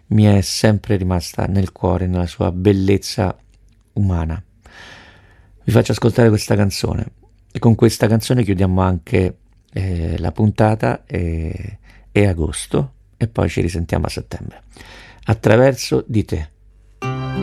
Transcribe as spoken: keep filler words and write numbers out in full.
mi è sempre rimasta nel cuore, nella sua bellezza umana. Vi faccio ascoltare questa canzone e con questa canzone chiudiamo anche eh, la puntata e, e agosto e poi ci risentiamo a settembre. Attraverso di te.